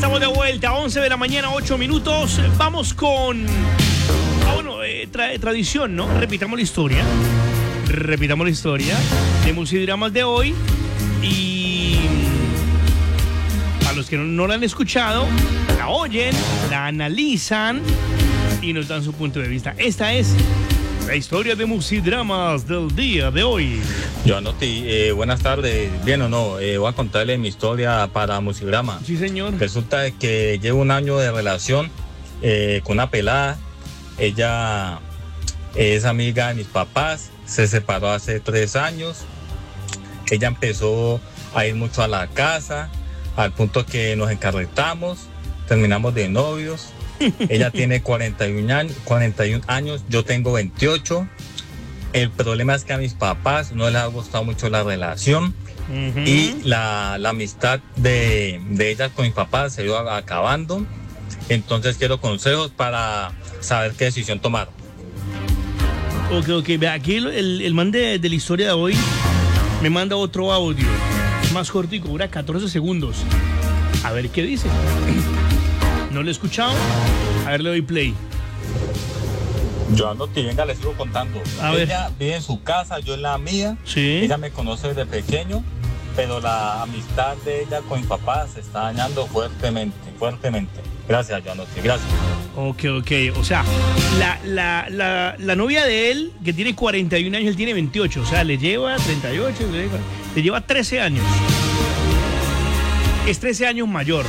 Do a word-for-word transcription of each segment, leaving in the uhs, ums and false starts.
Estamos de vuelta, once de la mañana, ocho minutos. Vamos con... Ah, bueno, eh, tra tradición, ¿no? Repitamos la historia. Repitamos la historia de Musidramas de hoy. Y... para los que no, no la han escuchado, la oyen, la analizan y nos dan su punto de vista. Esta es la historia de Musidramas del día de hoy. Joanotti, eh, buenas tardes. Bien o no, eh, voy a contarle mi historia para Musidrama. Sí, señor. Resulta que llevo un año de relación eh, con una pelada. Ella es amiga de mis papás. Se separó hace tres años. Ella empezó a ir mucho a la casa, al punto que nos encarretamos, terminamos de novios. Ella tiene cuarenta y un años, cuarenta y un años, yo tengo veintiocho. El problema es que a mis papás no les ha gustado mucho la relación. Uh-huh. Y la, la amistad de, de ella con mis papás se iba acabando. Entonces quiero consejos para saber qué decisión tomar. Ok, ok, vea, aquí el, el, el man de, de la historia de hoy me manda otro audio, más cortico, dura catorce segundos. A ver qué dice. ¿No lo he escuchado? A ver, le doy play. Joanotti, venga, le sigo contando. A ella ver. vive en su casa, yo en la mía. Sí. Ella me conoce desde pequeño, pero la amistad de ella con mi papá se está dañando fuertemente, fuertemente. Gracias, Joanotti, gracias. Ok, ok. O sea, la, la, la, la novia de él, que tiene cuarenta y un años, él tiene veintiocho. O sea, le lleva treinta y ocho, le lleva trece años. Es trece años mayor.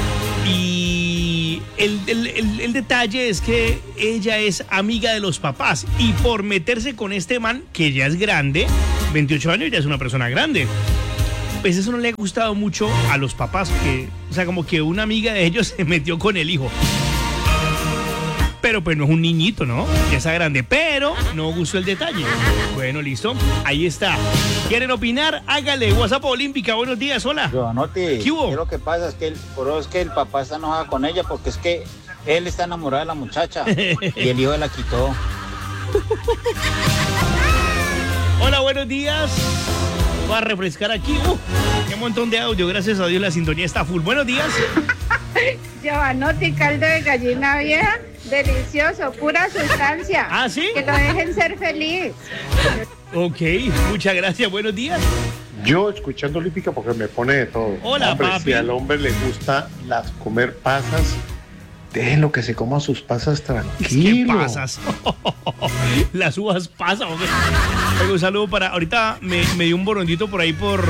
Y el, el, el, el detalle es que ella es amiga de los papás. Y por meterse con este man, que ya es grande, veintiocho años, ya es una persona grande, pues eso no le ha gustado mucho a los papás. Que, o sea, como que una amiga de ellos se metió con el hijo. Pero pues no es un niñito, ¿no? Ya está grande, pero no gustó el detalle. Bueno, listo. Ahí está. ¿Quieren opinar? Hágale. WhatsApp Olímpica, buenos días, hola. Joanotti, ¿Qué hubo? lo que pasa es que, el, pero es que el papá está enojado con ella porque es que él está enamorado de la muchacha y el hijo la quitó. Hola, buenos días. Voy a refrescar aquí. Uh, qué montón de audio. Gracias a Dios la sintonía está full. Buenos días. Joanotti, caldo de gallina vieja, delicioso, pura sustancia. ¿Ah, sí? Que lo dejen ser feliz. Ok, muchas gracias, buenos días. Yo escuchando Olímpica porque me pone de todo. Hola, hombre, papi. Si al hombre le gusta las comer pasas, déjenlo que se coma sus pasas tranquilo. ¿Qué pasas? Las uvas pasas, hombre. Oiga, un saludo para... Ahorita me, me dio un borondito por ahí por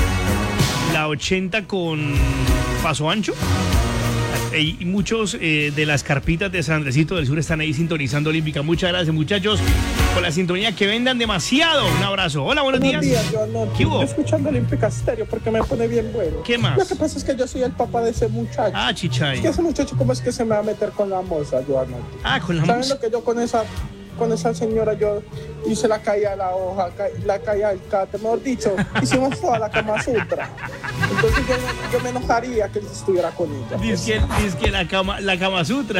la ochenta con Paso Ancho. Y muchos eh, de las carpitas de San Andresito del Sur están ahí sintonizando Olímpica. Muchas gracias, muchachos, por la sintonía, que vendan demasiado. Un abrazo. Hola, buenos, buenos días. días. Yo no, ¿Qué hubo? Escuchando Olímpica Estéreo porque me pone bien bueno. ¿Qué más? Lo que pasa es que yo soy el papá de ese muchacho. Ah, chichay. Es que ese muchacho, ¿cómo es que se me va a meter con la moza, Joanotti? Ah, con la moza. moza. ¿Saben lo que yo con esa... con esa señora yo hice la caída de la hoja, ca la caída del cate, mejor dicho, hicimos toda la Kama Sutra. Entonces yo, yo me enojaría que él estuviera con ella. Dice que, dice que la Kama, la Kama Sutra.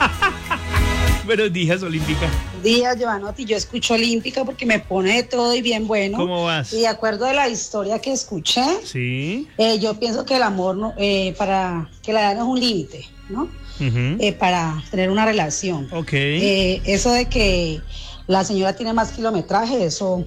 Buenos días, Olímpica. Días, Joanotti, yo escucho Olímpica porque me pone de todo y bien bueno. ¿Cómo vas? Y de acuerdo a la historia que escuché, sí. eh, yo pienso que el amor, no, eh, para que la edad no es un límite, ¿no? Uh-huh. eh, para tener una relación. Ok. Eh, eso de que la señora tiene más kilometraje, eso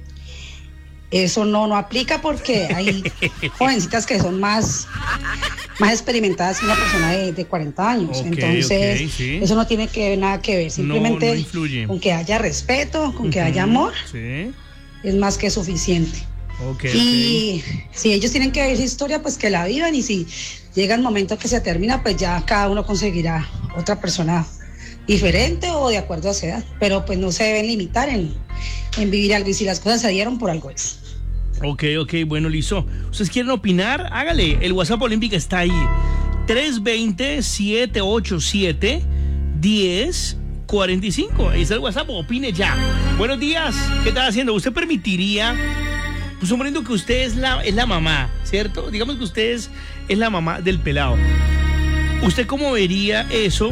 eso no, no aplica porque hay jovencitas que son más, más experimentadas que una persona de, de cuarenta años. Okay, entonces, okay, sí. Eso no tiene que, nada que ver. Simplemente no, no influye. Con que haya respeto, con uh-huh. que haya amor, sí. Es más que suficiente. Okay, y okay. Si ellos tienen que vivir su historia, pues que la vivan, y si llega el momento que se termina, pues ya cada uno conseguirá otra persona diferente o de acuerdo a esa edad, pero pues no se deben limitar en, en vivir algo, y si las cosas se dieron, por algo es. Ok, ok, bueno, listo. ¿Ustedes quieren opinar? Hágale, el WhatsApp Olímpica está ahí, tres dos cero, siete ocho siete, uno cero cuatro cinco, ahí está el WhatsApp, opine ya. Buenos días, ¿qué está haciendo? ¿Usted permitiría, pues suponiendo que usted es la, es la mamá, ¿cierto? Digamos que usted es, es la mamá del pelado. ¿Usted cómo vería eso,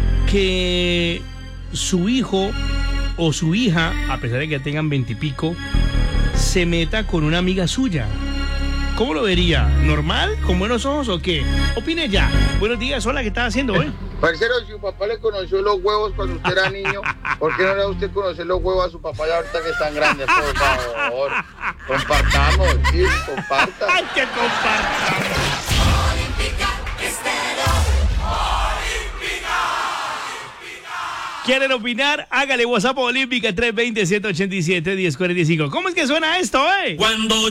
que su hijo o su hija, a pesar de que tengan veintipico, se meta con una amiga suya? ¿Cómo lo vería? ¿Normal? ¿Con buenos ojos o qué? Opine ya. Buenos días, hola, ¿qué estás haciendo hoy? Parcero, si su papá le conoció los huevos cuando usted era niño, ¿por qué no le da usted conocer los huevos a su papá ya ahorita que están grandes? Por favor, compartamos, sí, comparta. ¡Ay, que compartamos! ¿Quieren opinar? Hágale WhatsApp Olímpica tres dos cero, uno ocho siete, uno cero cuatro cinco. ¿Cómo es que suena esto, eh? Cuando